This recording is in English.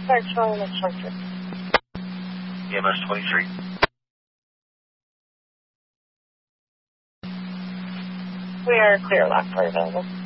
start showing the charger. EMS 23. We are clear, lock for available.